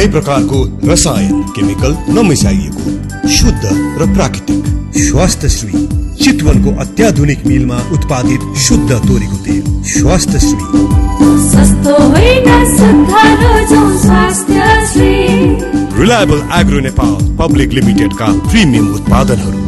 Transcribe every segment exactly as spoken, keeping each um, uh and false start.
कुनै प्रकारको रसायन केमिकल नमिसाइएको शुद्ध र प्राकृतिक स्वास्थ्यश्री चितवनको अत्याधुनिक मिलमा उत्पादित शुद्ध तोरीको तेल। स्वास्थ्यश्री सस्तो होइन सुधारो जो स्वास्थ्यश्री। रिलायबल एग्रो नेपाल पब्लिक लिमिटेडका प्रिमियम उत्पादनहरू।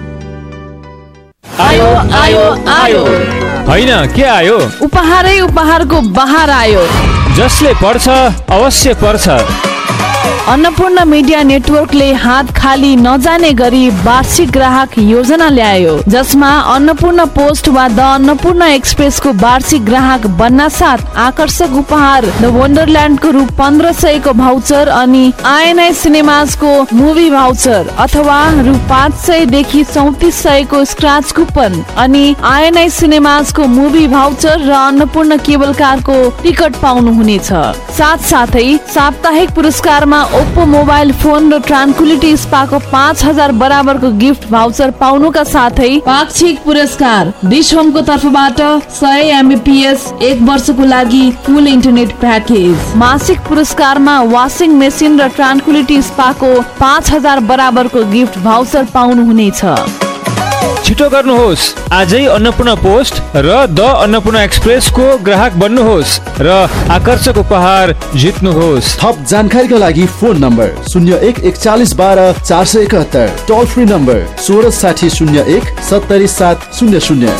आयो आयो आयो होइन के आयो? उपहारै उपहारको बहार आयो। जसले पढ्छ अवश्य पढ्छ। अन्नपूर्ण मिडिया नेटवर्कले हात खाली नजाने गरी वार्षिक ग्राहक योजना ल्यायो, जसमा अन्नपूर्ण पोस्ट वा द अन्नपूर्ण एक्सप्रेसको वार्षिक ग्राहक बन्न साथ आकर्षक उपहार द वन्डरल्यान्डको रु पन्ध्र सयको भाउचर अनि आइएनआई सिनेमाजको मुभी भाउचर अथवा रु पाँच सयदेखि चौतिस सयको स्क्रच कुपन अनि आइएनआई सिनेमाजको मुभी भाउचर र अन्नपूर्ण केबल कारको टिकट पाउनुहुनेछ। साथ साथै साप्ताहिक पुरस्कारमा ओप्पो मोबाइल फोन र ट्रान्कुलिटी स्पाको पाँच हजार बराबरको गिफ्ट भाउचर पाउनुका साथै पाक्षिक पुरस्कार डिश होमको तर्फबाट सय एमबीपीएस एक वर्षको लागि फुल इन्टरनेट प्याकेज। मासिक पुरस्कारमा वासिङ मेसिन र ट्रान्कुलिटी स्पाको पाँच हजार बराबरको गिफ्ट भाउचर पाउनुहुनेछ। छिटो गर्नुहोस्, आजै अन्नपूर्ण पोस्ट र द अन्नपूर्ण एक्सप्रेसको ग्राहक बन्नुहोस् र आकर्षक उपहार जित्नुहोस्। थप जानकारीका लागि फोन नम्बर शून्य एक एकचालिस बाह्र चार सय एकहत्तर, टोल फ्री नम्बर सोह्र साठी शून्य एक सत्तरी सात शून्य शून्य।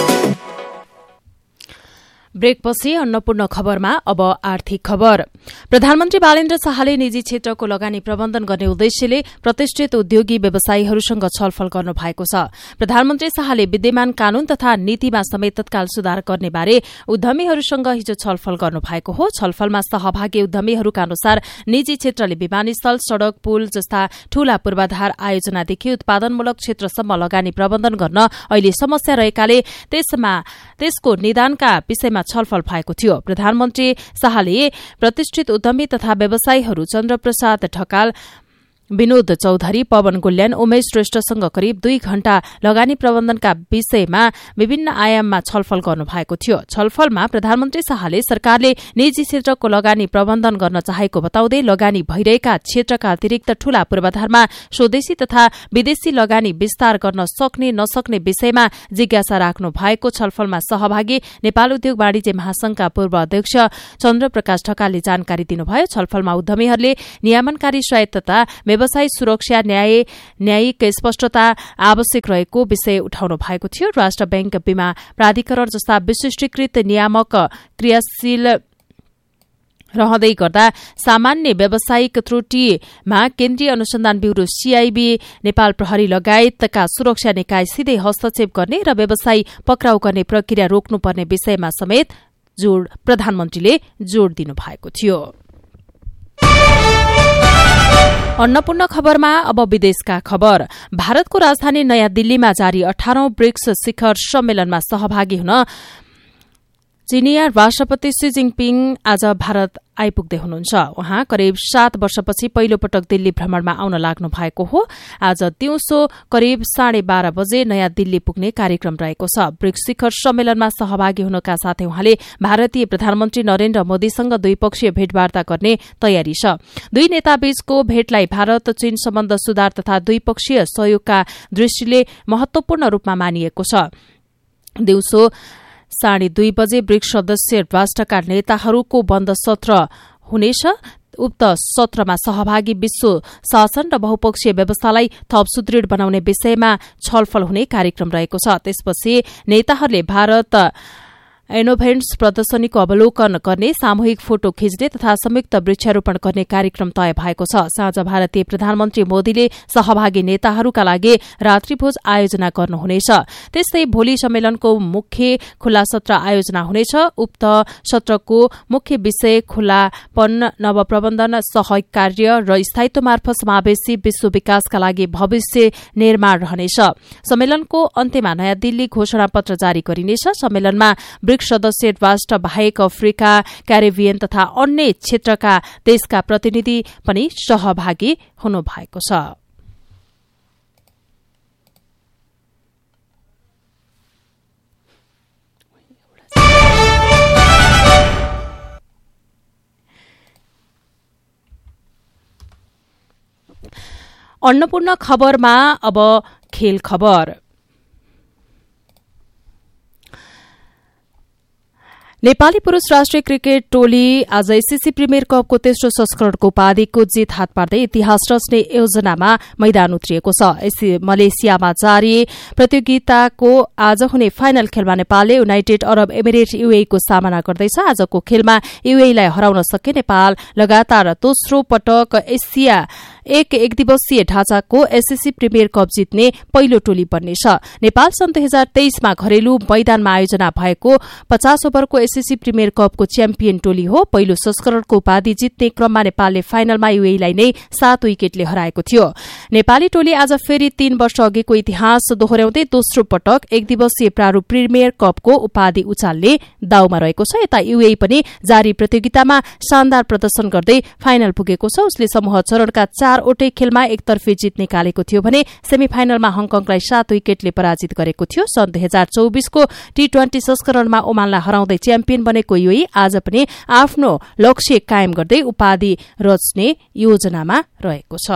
ब्रेकपछि अन्नपूर्ण खबरमा अब आर्थिक खबर। प्रधानमन्त्री बालेन्द्र शाहले निजी क्षेत्रको लगानी प्रबन्धन गर्ने उद्देश्यले प्रतिष्ठित उद्योगी व्यवसायीहरूसँग छलफल गर्नु भएको छ। प्रधानमन्त्री शाहले विद्यमान कानून तथा नीतिमा समेत तत्काल सुधार गर्ने बारे उद्यमीहरूसँग हिजो छलफल गर्नु भएको हो। छलफलमा सहभागी उद्यमीहरूका अनुसार निजी क्षेत्रले विमानस्थल, सड़क, पुल जस्ता ठूला पूर्वाधार आयोजनादेखि उत्पादनमूलक क्षेत्रसम्म लगानी प्रबन्धन गर्न अहिले समस्या रहेकाले त्यसमा त्यसको निदानका विषयमा छलफल भएको थियो। प्रधानमन्त्री शाहले प्रतिष्ठित उद्यमी तथा व्यवसायीहरू चन्द्रप्रसाद ढकाल, विनोद चौधरी, पवन गुल्यान, उमेश श्रेष्ठसँग करिब दुई घण्टा लगानी प्रबन्धनका विषयमा विभिन्न आयाममा छलफल गर्नु भएको थियो। छलफलमा प्रधानमन्त्री शाहले सरकारले निजी क्षेत्रको लगानी प्रबन्धन गर्न चाहेको बताउँदै लगानी भइरहेका क्षेत्रका अतिरिक्त ठूला पूर्वाधारमा स्वदेशी तथा विदेशी लगानी विस्तार गर्न सक्ने नसक्ने विषयमा जिज्ञासा राख्नु भएको छलफलमा सहभागी नेपाल उद्योग वाणिज्य महासंघका पूर्व अध्यक्ष चन्द्रप्रकाश ढकालले जानकारी दिनुभयो। छलफलमा उद्यमीहरूले नियमनकारी स्वायत्तता, व्यवसाय सुरक्षा, न्याय न्यायिक स्पष्टता आवश्यक रहेको विषय उठाउनु भएको थियो। राष्ट्र बैंक, बीमा प्राधिकरण जस्ता विशिष्टीकृत नियामक क्रियाशील रहँदै गर्दा सामान्य व्यावसायिक त्रुटिमा केन्द्रीय अनुसन्धान ब्यूरो सीआईबी, नेपाल प्रहरी लगायतका सुरक्षा निकाय सिधै हस्तक्षेप गर्ने र व्यवसायी पक्राउ गर्ने प्रक्रिया रोक्नुपर्ने विषयमा समेत जोड़ प्रधानमन्त्रीले जोड़ दिनु भएको थियो। अन्नपूर्ण खबरमा अब विदेशका खबर। भारतको राजधानी नयाँ दिल्लीमा जारी अठारौं ब्रिक्स शिखर सम्मेलनमा सहभागी हुन चिनिया राष्ट्रपति शी जिङपिङ आज भारत आइपुग्दै हुनुहुन्छ। उहाँ करिब सात वर्षपछि पहिलो पटक दिल्ली भ्रमणमा आउन लाग्नु भएको हो। आज दिउँसो करिब साढे बाह्र बजे नयाँ दिल्ली पुग्ने कार्यक्रम रहेको छ। ब्रिक्स शिखर सम्मेलनमा सहभागी हुनका साथै उहाँले भारतीय प्रधानमन्त्री नरेन्द्र मोदीसँग द्विपक्षीय भेटवार्ता गर्ने तयारी छ। दुई नेताबीचको भेटलाई भारत चीन सम्बन्ध सुधार तथा द्विपक्षीय सहयोगका दृष्टिले महत्वपूर्ण रूपमा मानिएको छ। दिउँसो साढे दुई बजे ब्रिक्स सदस्य राष्ट्रका नेताहरूको बन्द सत्र हुनेछ। उक्त सत्रमा सहभागी विश्व शासन र बहुपक्षीय व्यवस्थालाई थप सुदृढ़ बनाउने विषयमा छलफल हुने कार्यक्रम रहेको छ। त्यसपछि नेताहरूले भारत इनोभेन्ट्स प्रदर्शनीको अवलोकन गर्ने, सामूहिक फोटो खिच्ने तथा संयुक्त वृक्षारोपण गर्ने कार्यक्रम तय भएको छ। साँझ भारतीय प्रधानमन्त्री मोदीले सहभागी नेताहरूका लागि रात्रिभोज आयोजना गर्नुहुनेछ। त्यस्तै भोलि सम्मेलनको मुख्य खुल्ला सत्र आयोजना हुनेछ। उक्त सत्रको मुख्य विषय खुल्लापन, नवप्रबन्धन, सहयोग कार्य र स्थायित्व मार्फत समावेशी विश्व विकासका लागि भविष्य निर्माण रहनेछ। सम्मेलनको अन्त्यमा नयाँ दिल्ली घोषणापत्र जारी गरिनेछ। सम्मेलनमा ब्रिक्स सदस्य राष्ट्र बाहेक अफ्रिका, क्यारिबियन तथा अन्य क्षेत्रका देशका प्रतिनिधि पनि सहभागी हुनुभएको छ। अन्नपूर्ण खबरमा अब खेल खबर। नेपाली पुरूष राष्ट्रिय क्रिकेट टोली आज एससीसी प्रिमियर कपको तेस्रो संस्करणको उपाधिको जित हात पार्दै इतिहास रच्ने योजनामा मैदान उत्रिएको छ। मलेसियामा जारी प्रतियोगिताको आज हुने फाइनल खेलमा नेपालले युनाइटेड अरब एमिरेट यूएई को सामना गर्दैछ। आजको खेलमा यूएई लाई हराउन सके नेपाल लगातार दोस्रो पटक एसिया एक एक दिवसीय ढाँचाको एससीसी प्रिमियर कप जित्ने पहिलो टोली बन्नेछ। नेपाल सन् दुई हजार तेइसमा घरेलु मैदानमा आयोजना भएको पचास ओभरको एससीसी प्रिमियर कपको च्याम्पियन टोली हो। पहिलो संस्करणको उपाधि जित्ने क्रममा नेपालले फाइनलमा यूएईलाई नै सात विकेटले हराएको थियो। नेपाली टोली आज फेरि तीन वर्ष अघिको इतिहास दोहोर्याउँदै दोस्रो पटक एक दिवसीय प्रारूप प्रिमियर कपको उपाधि उचाल्ने दाउमा रहेको छ। यता यूएई पनि जारी प्रतियोगितामा शानदार प्रदर्शन गर्दै फाइनल पुगेको छ। उसले समूह चरणका चारवटै खेलमा एकतर्फी जित निकालेको थियो भने सेमी फाइनलमा हङकङलाई सात विकेटले पराजित गरेको थियो। सन् दुई हजार चौबिसको टी ट्वेन्टी संस्करणमा ओमानलाई हराउँदै च्याम्पियन बनेको यूएई आज पनि आफ्नो लक्ष्य कायम गर्दै उपाधि रच्ने योजनामा रहेको छ।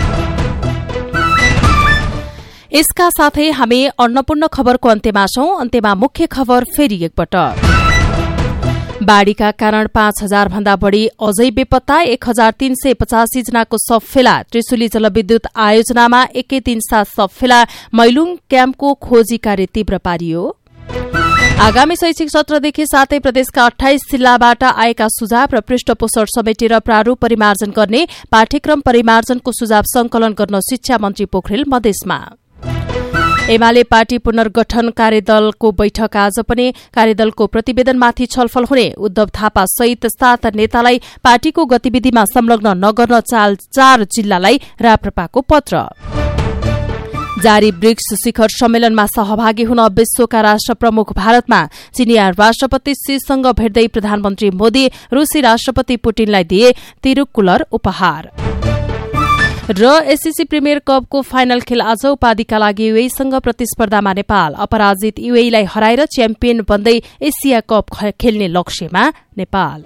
यसका साथै हामी अन्नपूर्ण खबरको अन्त्यमा छौं। अन्त्यमा मुख्य खबर फेरि एकपटक। बाढ़ीका कारण पाँच हजार भन्दा बढ़ी अझै बेपत्ता, एक हजार तीन सय पचासी जनाको शव फेला। त्रिशुली जलविद्युत आयोजनामा एकै दिन सात शव फेला। मैलुङ क्याम्पको खोजी कार्य तीव्र पारियो। आगामी शैक्षिक सत्रदेखि सातै प्रदेशका अठाइस जिल्लाबाट आएका सुझाव र पृष्ठपोषण समेटेर प्रारूप परिमार्जन गर्ने, पाठ्यक्रम परिमार्जनको सुझाव संकलन गर्न शिक्षा मन्त्री पोखरेल मधेसमा। एमाले पार्टी पुनर्गठन कार्यदलको बैठक आज पनि। कार्यदलको प्रतिवेदनमाथि छलफल हुने। उद्धव थापा सहित सात नेतालाई पार्टीको गतिविधिमा संलग्न नगर्न चार जिल्लालाई राप्रपाको पत्र। जारी ब्रिक्स शिखर सम्मेलनमा सहभागी हुन विश्वका राष्ट्र प्रमुख भारतमा। चिनिया राष्ट्रपति शीसँग भेट्दै प्रधानमन्त्री मोदी रूसी राष्ट्रपति पुटिनलाई दिए तिरुक्कुलर उपहार। र एससीसी प्रिमियर कपको फाइनल खेल आज। उपाधिका लागि यूएईसँग प्रतिस्पर्धामा नेपाल। अपराजित यूएईलाई हराएर च्याम्पियन बन्दै एसिया कप खेल्ने लक्ष्यमा नेपाल।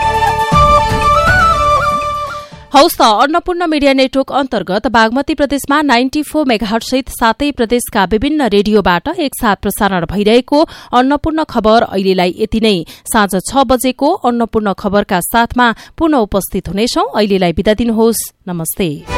हौस् त अन्नपूर्ण मिडिया नेटवर्क अन्तर्गत बागमती प्रदेशमा नाइन्टी फोर मेगाहर्ट्ज सहित सातै प्रदेशका विभिन्न रेडियोबाट एकसाथ प्रसारण भइरहेको अन्नपूर्ण खबर अहिलेलाई यति नै। साँझ छ बजेको अन्नपूर्ण खबरका साथमा पुनः उपस्थित हुनेछौं। अहिलेलाई बिदा दिनुहोस्। नमस्ते।